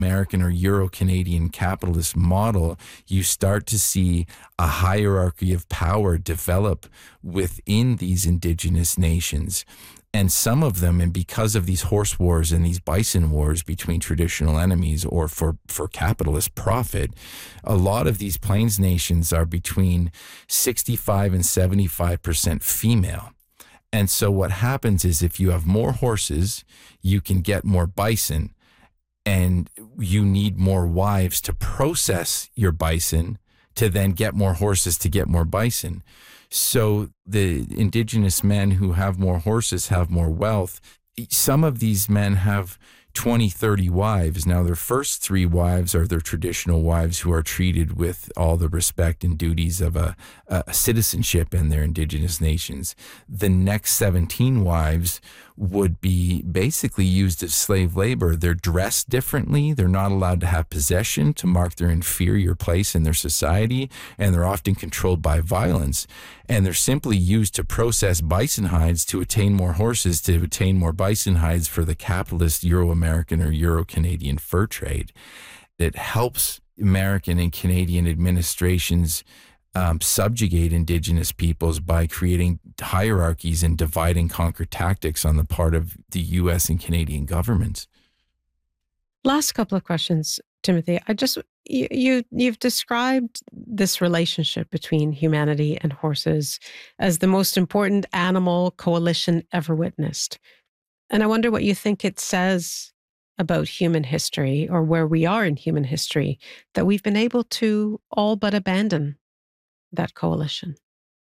American or Euro-Canadian capitalist model, you start to see a hierarchy of power develop within these indigenous nations. And some of them, and because of these horse wars and these bison wars between traditional enemies or for capitalist profit, a lot of these plains nations are between 65 and 75% female. And so what happens is if you have more horses, you can get more bison, and you need more wives to process your bison to then get more horses to get more bison. So the indigenous men who have more horses have more wealth. Some of these men have 20, 30 wives. Now, their first 3 wives are their traditional wives who are treated with all the respect and duties of a citizenship in their indigenous nations. The next 17 wives would be basically used as slave labor. They're dressed differently. They're not allowed to have possession to mark their inferior place in their society, and they're often controlled by violence. And they're simply used to process bison hides to attain more horses, to attain more bison hides for the capitalist Euro-American or Euro-Canadian fur trade. It helps American and Canadian administrations subjugate indigenous peoples by creating hierarchies and divide and conquer tactics on the part of the U.S. and Canadian governments. Last couple of questions, Timothy. You've described this relationship between humanity and horses as the most important animal coalition ever witnessed. And I wonder what you think it says about human history, or where we are in human history, that we've been able to all but abandon that coalition.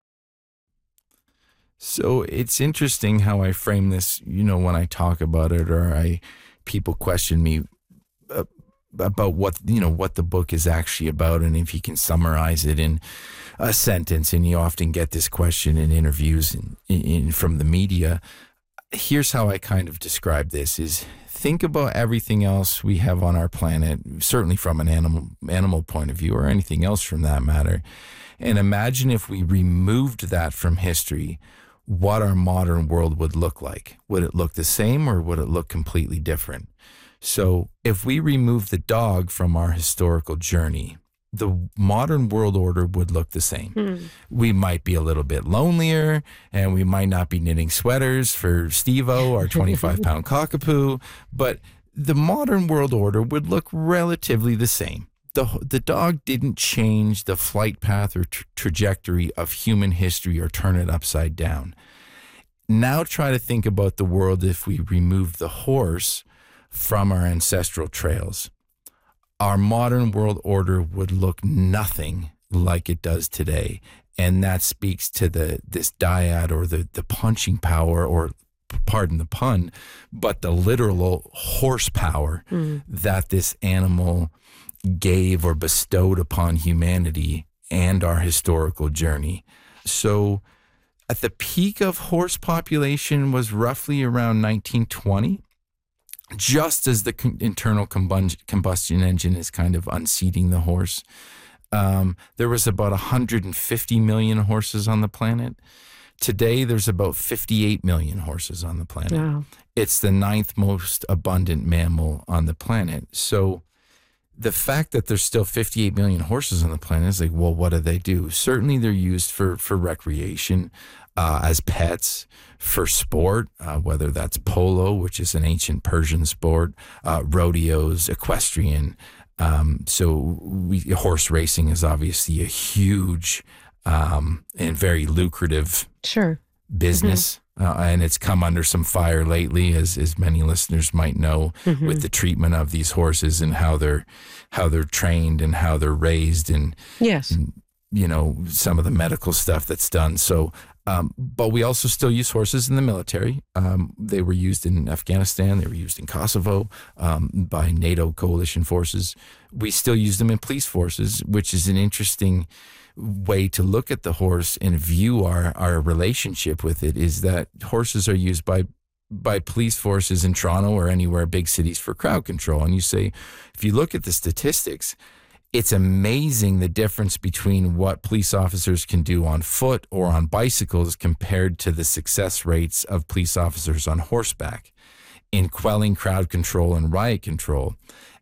So it's interesting how I frame this, when I talk about it, or people question me about what the book is actually about, and if you can summarize it in a sentence. And you often get this question in interviews from the media. Here's how I kind of describe this: is think about everything else we have on our planet, certainly from an animal point of view, or anything else from that matter. And imagine if we removed that from history, what our modern world would look like. Would it look the same, or would it look completely different? So if we remove the dog from our historical journey, the modern world order would look the same. We might be a little bit lonelier, and we might not be knitting sweaters for Steve-O, our 25-pound cockapoo, but the modern world order would look relatively the same. The dog didn't change the flight path or trajectory of human history or turn it upside down. Now try to think about the world if we remove the horse from our ancestral trails. Our modern world order would look nothing like it does today. And that speaks to this dyad, or the punching power, or pardon the pun, but the literal horsepower that this animal gave or bestowed upon humanity and our historical journey. So at the peak of horse population was roughly around 1920, just as the internal combustion engine is kind of unseating the horse. There was about 150 million horses on the planet. Today, there's about 58 million horses on the planet. Wow. It's the 9th most abundant mammal on the planet. So the fact that there's still 58 million horses on the planet is like, well, what do they do? Certainly they're used for recreation, as pets, for sport, whether that's polo, which is an ancient Persian sport, rodeos, equestrian. Horse racing is obviously a huge and very lucrative business. And it's come under some fire lately, as many listeners might know, with the treatment of these horses and how they're trained and how they're raised, and some of the medical stuff that's done. So, but we also still use horses in the military. They were used in Afghanistan. They were used in Kosovo by NATO coalition forces. We still use them in police forces, which is an interesting way to look at the horse and view our relationship with it, is that horses are used by police forces in Toronto or anywhere, big cities, for crowd control. And you say, if you look at the statistics, it's amazing the difference between what police officers can do on foot or on bicycles compared to the success rates of police officers on horseback in quelling crowd control and riot control.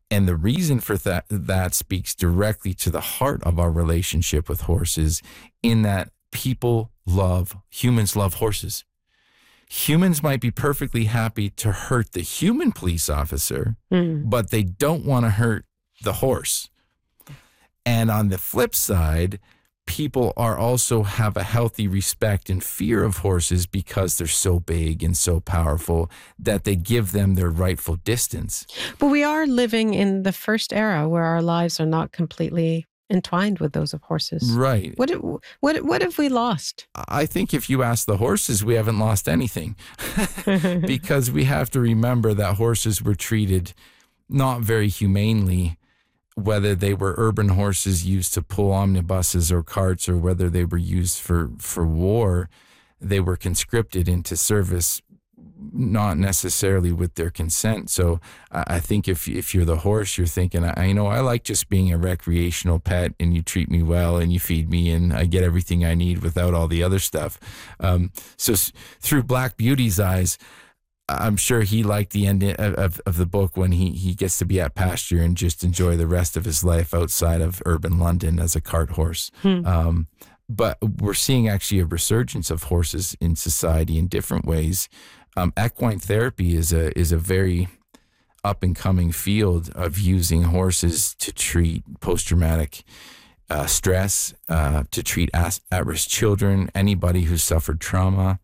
And the reason for that speaks directly to the heart of our relationship with horses, in that humans love horses. Humans might be perfectly happy to hurt the human police officer, but they don't want to hurt the horse. And on the flip side, people are also have a healthy respect and fear of horses because they're so big and so powerful that they give them their rightful distance. But we are living in the first era where our lives are not completely entwined with those of horses. Right. What have we lost? I think if you ask the horses, we haven't lost anything because we have to remember that horses were treated not very humanely, whether they were urban horses used to pull omnibuses or carts, or whether they were used for war. They were conscripted into service, not necessarily with their consent. So I think if you're the horse, you're thinking, I like just being a recreational pet, and you treat me well and you feed me and I get everything I need without all the other stuff. So through Black Beauty's eyes, I'm sure he liked the end of the book when he gets to be at pasture and just enjoy the rest of his life outside of urban London as a cart horse. But we're seeing actually a resurgence of horses in society in different ways. Equine therapy is a very up and coming field of using horses to treat post-traumatic stress, to treat at-risk children, anybody who's suffered trauma.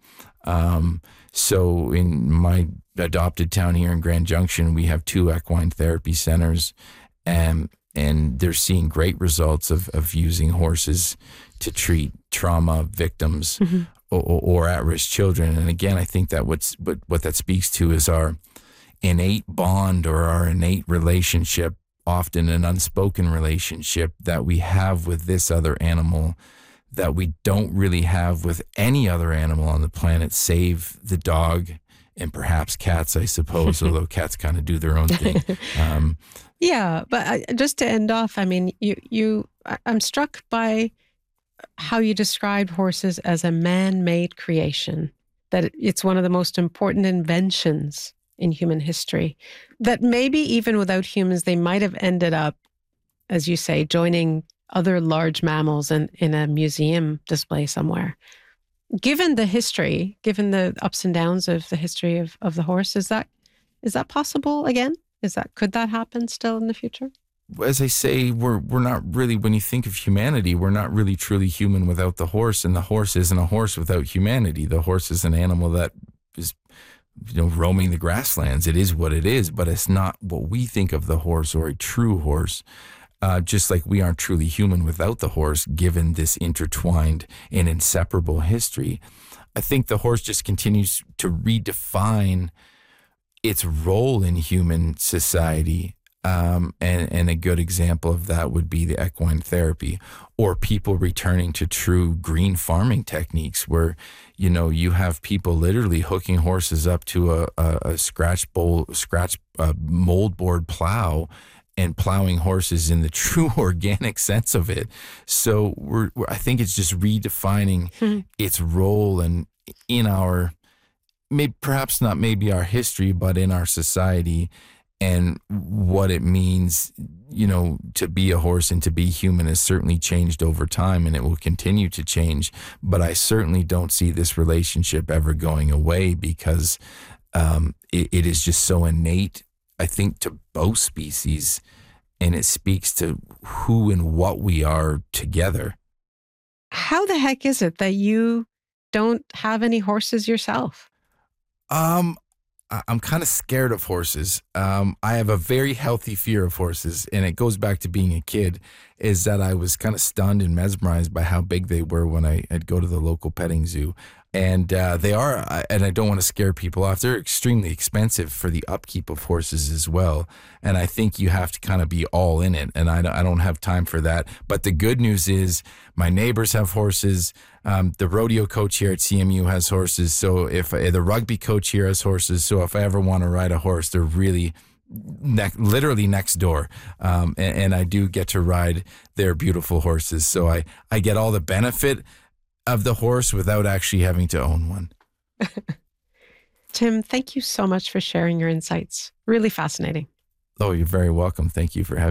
So in my adopted town here in Grand Junction, we have 2 equine therapy centers, and they're seeing great results of using horses to treat trauma victims or at-risk children. And again, I think that what that speaks to is our innate bond, or our innate relationship, often an unspoken relationship that we have with this other animal that we don't really have with any other animal on the planet, save the dog and perhaps cats, I suppose, although cats kind of do their own thing. Yeah, but just to end off, I mean, I'm struck by how you described horses as a man-made creation, that it's one of the most important inventions in human history, that maybe even without humans, they might have ended up, as you say, joining other large mammals in a museum display somewhere. Given the history, given the ups and downs of the history of the horse, is that possible again? Could that happen still in the future? As I say, we're not really, when you think of humanity, we're not really truly human without the horse, and the horse isn't a horse without humanity. The horse is an animal that is, roaming the grasslands. It is what it is, but it's not what we think of the horse, or a true horse. Just like we aren't truly human without the horse, given this intertwined and inseparable history. I think the horse just continues to redefine its role in human society. And a good example of that would be the equine therapy, or people returning to true green farming techniques where, you have people literally hooking horses up to a mold board plow, and plowing horses in the true organic sense of it. So I think it's just redefining its role and in our, perhaps not maybe our history, but in our society, and what it means, to be a horse and to be human has certainly changed over time, and it will continue to change. But I certainly don't see this relationship ever going away, because it is just so innate, I think, to both species, and it speaks to who and what we are together. How the heck is it that you don't have any horses yourself? I'm kind of scared of horses. I have a very healthy fear of horses, and it goes back to being a kid, is that I was kind of stunned and mesmerized by how big they were when I'd go to the local petting zoo. And they are, and I don't want to scare people off, they're extremely expensive for the upkeep of horses as well. And I think you have to kind of be all in it, and I don't have time for that. But the good news is my neighbors have horses. The rodeo coach here at CMU has horses. So if the rugby coach here has horses, so if I ever want to ride a horse, they're really literally next door. And I do get to ride their beautiful horses. So I get all the benefit of the horse without actually having to own one. Tim, thank you so much for sharing your insights. Really fascinating. Oh, you're very welcome. Thank you for having